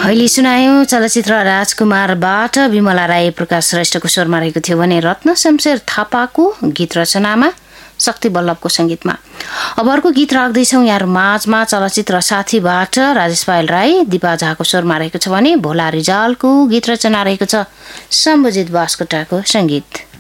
अहिले सुनायौं चलचित्र राजकुमारबाट विमला राई प्रकाश श्रेष्ठको स्वरमा रहेको थियो भने रत्न शमशेर थापाको गीत रचनामा शक्ति बल्लभको संगीतमा। अब अर्को गीत राख्दैछौँ यहाँ माझमा चलचित्र साथीबाट राजेश पायल राई दिपा झाको स्वरमा रहेको छ भने भोला रिजालको गीत रचना रहेको छ शम्भुजित बास्कोटाको संगीत।